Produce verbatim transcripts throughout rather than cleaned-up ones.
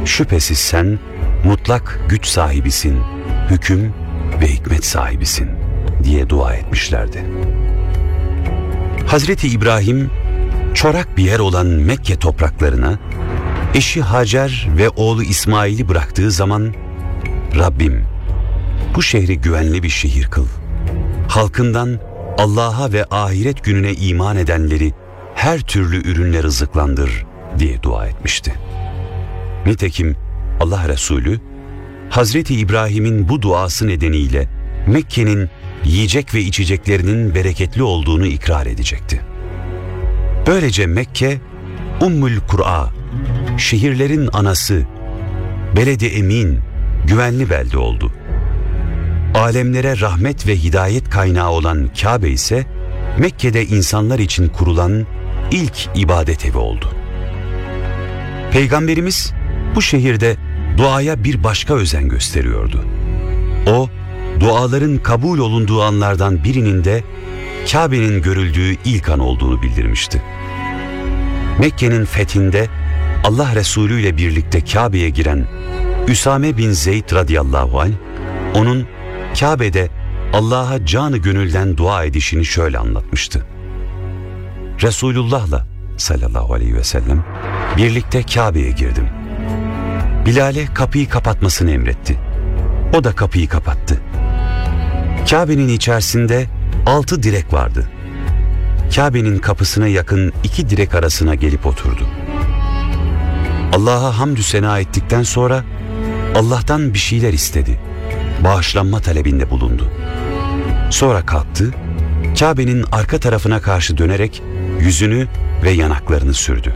şüphesiz sen mutlak güç sahibisin, hüküm ve hikmet sahibisin diye dua etmişlerdi. Hazreti İbrahim, çorak bir yer olan Mekke topraklarına eşi Hacer ve oğlu İsmail'i bıraktığı zaman, Rabbim bu şehri güvenli bir şehir kıl. Halkından Allah'a ve ahiret gününe iman edenleri her türlü ürünle rızıklandır diye dua etmişti. Nitekim Allah Resulü, Hazreti İbrahim'in bu duası nedeniyle Mekke'nin yiyecek ve içeceklerinin bereketli olduğunu ikrar edecekti. Böylece Mekke, Ummül Kur'a, şehirlerin anası, beledi emin, güvenli belde oldu. Alemlere rahmet ve hidayet kaynağı olan Kabe ise Mekke'de insanlar için kurulan ilk ibadet evi oldu. Peygamberimiz bu şehirde duaya bir başka özen gösteriyordu. O, duaların kabul olunduğu anlardan birinin de Kabe'nin görüldüğü ilk an olduğunu bildirmişti. Mekke'nin fethinde Allah Resulü ile birlikte Kabe'ye giren Üsame bin Zeyd radıyallahu anh, onun Kabe'de Allah'a canı gönülden dua edişini şöyle anlatmıştı. Resulullah'la sallallahu aleyhi ve sellem birlikte Kabe'ye girdim. Bilal'e kapıyı kapatmasını emretti. O da kapıyı kapattı. Kabe'nin içerisinde altı direk vardı. Kabe'nin kapısına yakın iki direk arasına gelip oturdu. Allah'a hamdü sena ettikten sonra Allah'tan bir şeyler istedi. Bağışlanma talebinde bulundu. Sonra kalktı, Kabe'nin arka tarafına karşı dönerek yüzünü ve yanaklarını sürdü.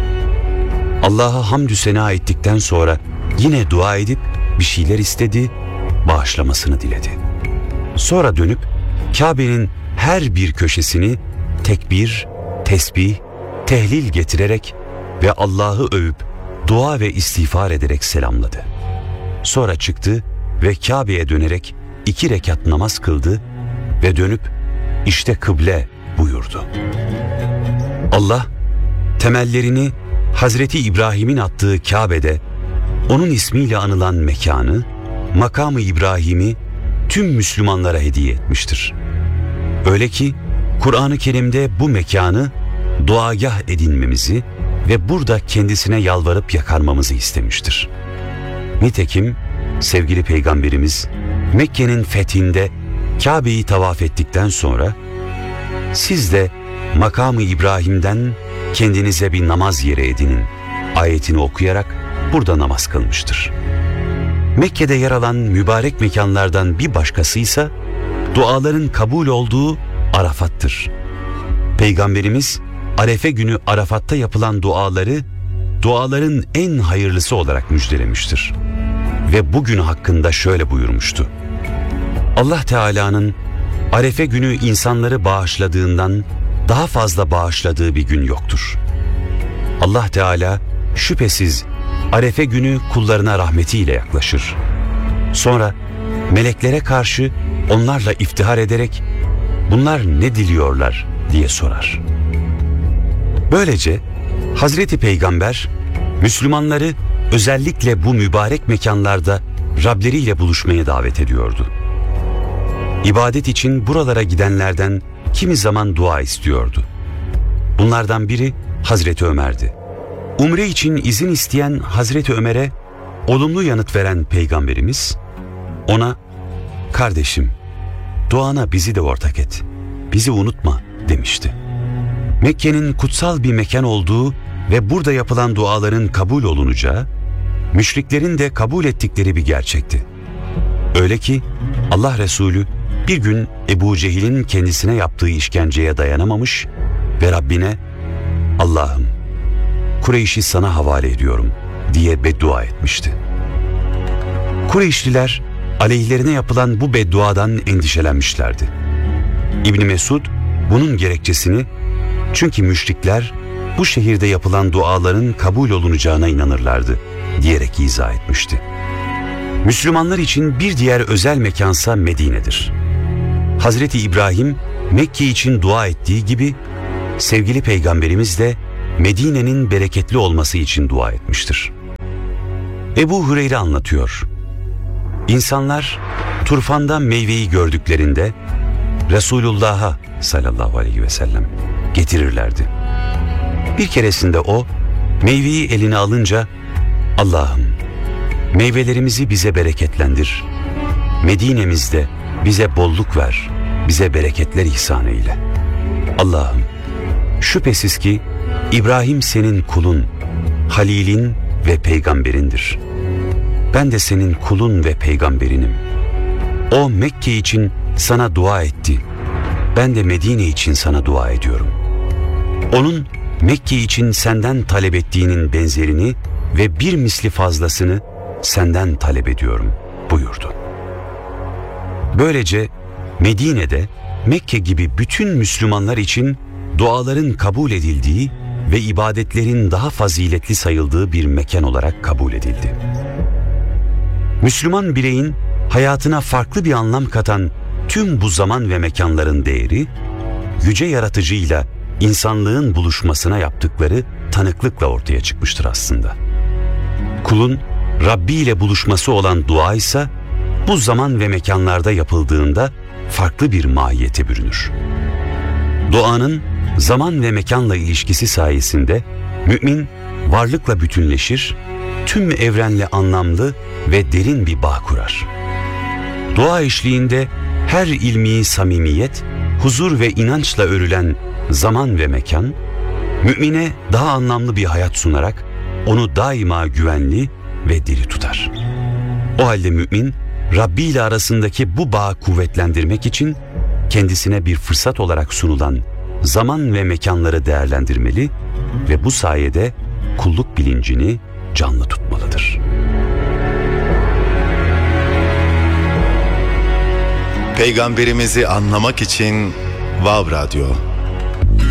Allah'a hamdü sena ettikten sonra yine dua edip bir şeyler istedi, bağışlamasını diledi. Sonra dönüp Kabe'nin her bir köşesini tekbir, tesbih, tehlil getirerek ve Allah'ı övüp dua ve istiğfar ederek selamladı. Sonra çıktı ve Kabe'ye dönerek iki rekat namaz kıldı ve dönüp işte kıble buyurdu. Allah temellerini Hazreti İbrahim'in attığı Kabe'de onun ismiyle anılan mekanı, makamı İbrahim'i tüm Müslümanlara hediye etmiştir. Öyle ki Kur'an-ı Kerim'de bu mekanı duagah edinmemizi ve burada kendisine yalvarıp yakarmamızı istemiştir. Nitekim sevgili Peygamberimiz Mekke'nin fethinde Kabe'yi tavaf ettikten sonra siz de makamı İbrahim'den kendinize bir namaz yeri edinin ayetini okuyarak burada namaz kılmıştır. Mekke'de yer alan mübarek mekanlardan bir başkasıysa duaların kabul olduğu Arafat'tır. Peygamberimiz Arefe günü Arafat'ta yapılan duaları duaların en hayırlısı olarak müjdelemiştir. Ve bugün hakkında şöyle buyurmuştu. Allah Teala'nın Arefe günü insanları bağışladığından daha fazla bağışladığı bir gün yoktur. Allah Teala şüphesiz Arefe günü kullarına rahmetiyle yaklaşır. Sonra meleklere karşı onlarla iftihar ederek bunlar ne diliyorlar diye sorar. Böylece Hazreti Peygamber Müslümanları özellikle bu mübarek mekanlarda Rableriyle buluşmaya davet ediyordu. İbadet için buralara gidenlerden kimi zaman dua istiyordu. Bunlardan biri Hazreti Ömer'di. Umre için izin isteyen Hazreti Ömer'e olumlu yanıt veren Peygamberimiz ona "Kardeşim, duana bizi de ortak et, bizi unutma" demişti. Mekke'nin kutsal bir mekan olduğu ve burada yapılan duaların kabul olunacağı, müşriklerin de kabul ettikleri bir gerçekti. Öyle ki Allah Resulü bir gün Ebu Cehil'in kendisine yaptığı işkenceye dayanamamış ve Rabbine "Allah'ım, Kureyş'i sana havale ediyorum" diye beddua etmişti. Kureyşliler aleyhlerine yapılan bu bedduadan endişelenmişlerdi. İbn Mesud bunun gerekçesini çünkü müşrikler bu şehirde yapılan duaların kabul olunacağına inanırlardı diyerek izah etmişti. Müslümanlar için bir diğer özel mekansa Medine'dir. Hazreti İbrahim Mekke için dua ettiği gibi sevgili Peygamberimiz de Medine'nin bereketli olması için dua etmiştir. Ebu Hureyre anlatıyor. İnsanlar turfanda meyveyi gördüklerinde Resulullah'a sallallahu aleyhi ve sellem getirirlerdi. Bir keresinde o meyveyi eline alınca Allah'ım meyvelerimizi bize bereketlendir. Medine'mizde bize bolluk ver, bize bereketler ihsan eyle. Allah'ım şüphesiz ki İbrahim senin kulun, halilin ve peygamberindir. Ben de senin kulun ve peygamberinim. O Mekke için sana dua etti. Ben de Medine için sana dua ediyorum. Onun Mekke için senden talep ettiğinin benzerini ve bir misli fazlasını senden talep ediyorum buyurdu. Böylece Medine'de Mekke gibi bütün Müslümanlar için duaların kabul edildiği ve ibadetlerin daha faziletli sayıldığı bir mekan olarak kabul edildi. Müslüman bireyin hayatına farklı bir anlam katan tüm bu zaman ve mekanların değeri, yüce yaratıcıyla insanlığın buluşmasına yaptıkları tanıklıkla ortaya çıkmıştır aslında. Kulun Rabbi ile buluşması olan dua ise bu zaman ve mekanlarda yapıldığında farklı bir mahiyete bürünür. Duanın zaman ve mekanla ilişkisi sayesinde mümin varlıkla bütünleşir, tüm evrenle anlamlı ve derin bir bağ kurar. Dua eşliğinde her ilmi samimiyet, huzur ve inançla örülen zaman ve mekan, mümine daha anlamlı bir hayat sunarak onu daima güvenli ve diri tutar. O halde mümin, Rabbi ile arasındaki bu bağı kuvvetlendirmek için kendisine bir fırsat olarak sunulan zaman ve mekanları değerlendirmeli ve bu sayede kulluk bilincini canlı tutmalıdır. Peygamberimizi anlamak için Vav Radyo.